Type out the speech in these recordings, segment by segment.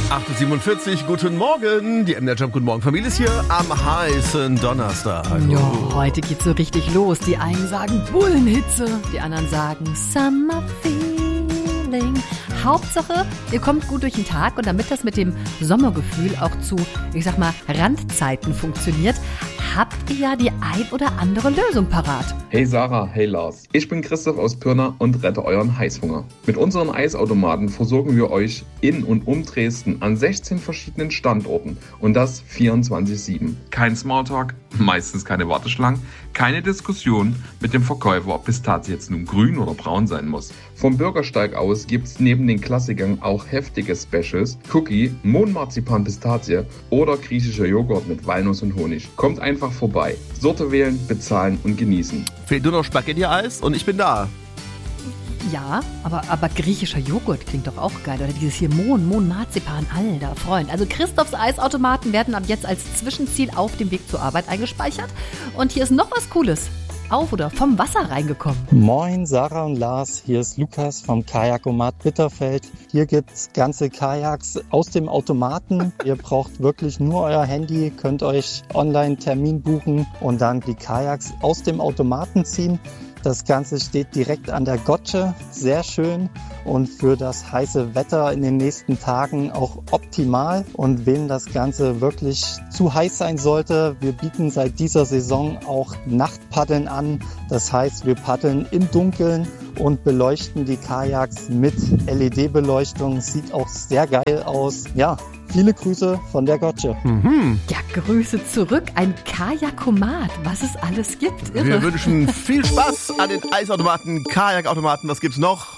8.47 Uhr, guten Morgen. Die MDR Jump, guten Morgen. Familie ist hier am heißen Donnerstag. Ja, heute geht's so richtig los. Die einen sagen Bullenhitze, die anderen sagen Summer Feeling. Hauptsache, ihr kommt gut durch den Tag und damit das mit dem Sommergefühl auch zu, ich sag mal, Randzeiten funktioniert, habt ihr ja die ein oder andere Lösung parat. Hey Sarah, hey Lars. Ich bin Christoph aus Pirna und rette euren Heißhunger. Mit unseren Eisautomaten versorgen wir euch in und um Dresden an 16 verschiedenen Standorten und das 24/7. Kein Smalltalk, meistens keine Warteschlangen, keine Diskussion mit dem Verkäufer, ob Pistazie jetzt nun grün oder braun sein muss. Vom Bürgersteig aus gibt's neben den Klassikern auch heftige Specials, Cookie, Mohnmarzipan Pistazie oder griechischer Joghurt mit Walnuss und Honig. Kommt einfach vorbei. Sorte wählen, bezahlen und genießen. Fehlt nur noch Spaghetti-Eis und ich bin da. Ja, aber griechischer Joghurt klingt doch auch geil. Oder dieses hier Marzipan, alter Freund. Also Christophs Eisautomaten werden ab jetzt als Zwischenziel auf dem Weg zur Arbeit eingespeichert. Und hier ist noch was Cooles. Auf oder vom Wasser reingekommen. Moin Sarah und Lars, hier ist Lukas vom Kajakomat Bitterfeld. Hier gibt's ganze Kajaks aus dem Automaten. Ihr braucht wirklich nur euer Handy, könnt euch online einen Termin buchen und dann die Kajaks aus dem Automaten ziehen. Das Ganze steht direkt an der Gotsche, sehr schön und für das heiße Wetter in den nächsten Tagen auch optimal. Und wem das Ganze wirklich zu heiß sein sollte, wir bieten seit dieser Saison auch Nachtpaddeln an. Das heißt, wir paddeln im Dunkeln und beleuchten die Kajaks mit LED-Beleuchtung. Sieht auch sehr geil aus. Ja, viele Grüße von der Gotsche. Ja, Grüße zurück. Ein Kajakomat, was es alles gibt. Irre. Wir wünschen viel Spaß an den Eisautomaten, Kajakautomaten. Was gibt's noch?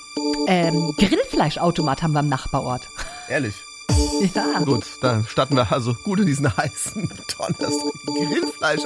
Grillfleischautomat haben wir am Nachbarort. Ehrlich? Ja. Gut, dann starten wir also gut in diesen heißen Donnerstag. Grillfleisch